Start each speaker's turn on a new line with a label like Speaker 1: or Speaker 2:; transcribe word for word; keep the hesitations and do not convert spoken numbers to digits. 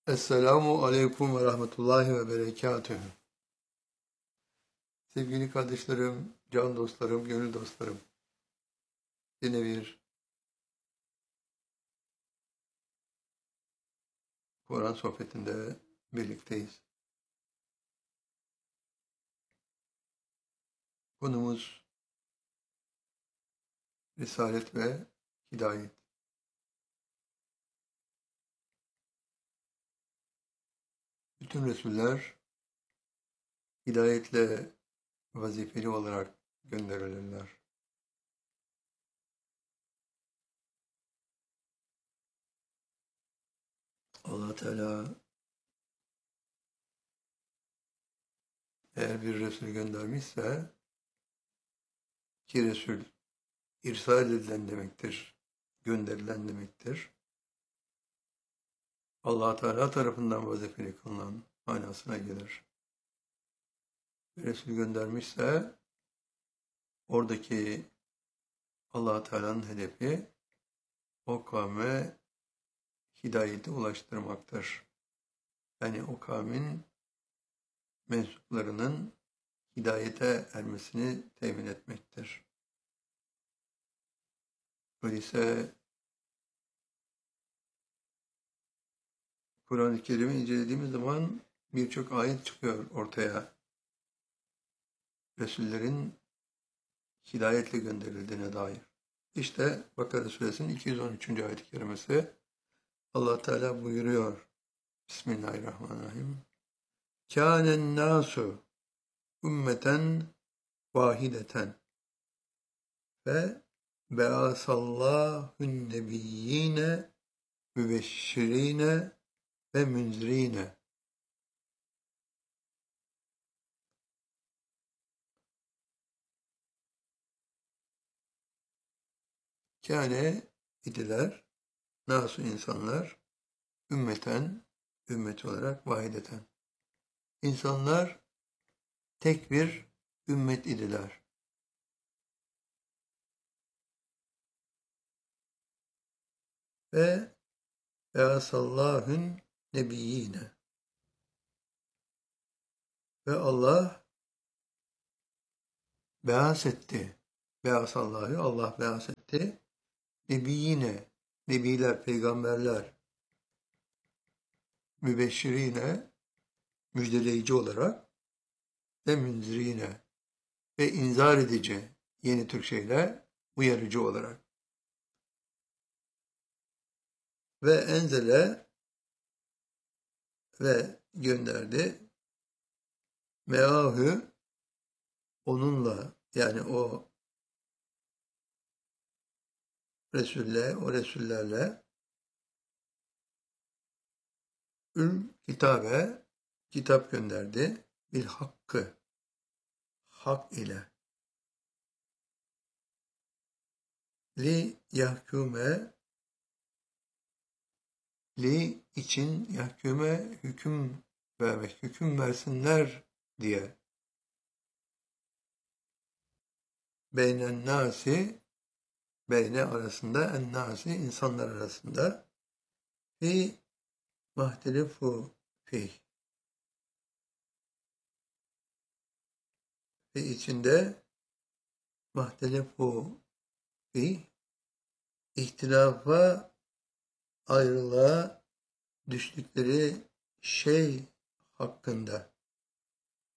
Speaker 1: Esselamu Aleyküm ve Rahmetullahi ve Berekatühü. Sevgili kardeşlerim, can dostlarım, gönül dostlarım. Yine bir Kur'an sohbetinde birlikteyiz. Konumuz Risalet ve Hidayet. Bütün Resuller hidayetle vazifeli olarak gönderilirler. Allah Teala eğer bir Resul göndermişse, ki Resul irsal edilen demektir, gönderilen demektir. Allah Teala tarafından vazifeli kılınan manasına gelir. Bir Resul göndermişse oradaki Allah Teala'nın hedefi o kavme hidayeti ulaştırmaktır. Yani o kavmin mensuplarının hidayete ermesini temin etmektir. Öyleyse Kur'an-ı Kerim'i incelediğimiz zaman birçok ayet çıkıyor ortaya. Resullerin hidayetle gönderildiğine dair. İşte Bakara Suresinin iki yüz on üçüncü ayet-i kerimesi Allah Teala buyuruyor. Bismillahirrahmanirrahim. Kânen nâsu ümmeten vahideten ve be'asallâhun nebiyyîne mübeşşirîne ve münzirîne. Kâne idiler, nasu insanlar, ümmeten, ümmet olarak vahideten. İnsanlar tek bir ümmet idiler. Ve be'asallâhun nebiyyîne. Ve Allah beas etti. Beasallâhu, Allah beas etti. Nebiyyine, nebiler, peygamberler, mübeşşirine, müjdeleyici olarak ve münzirine ve inzar edici, yeni Türkçeyle uyarıcı olarak. Ve enzele ve gönderdi meahü, onunla, yani o Resulle, o Resullerle ül kitabe, kitap gönderdi. Bil hakkı, hak ile. Li yahkume, li için, yahkume hüküm vermek, hüküm versinler diye. Beynen nasi, beyne arasında, en nasi, insanlar arasında. Fi mahtelifu fih. Ve içinde mahtelifu fih, ihtilafa, ayrılığa düştükleri şey hakkında.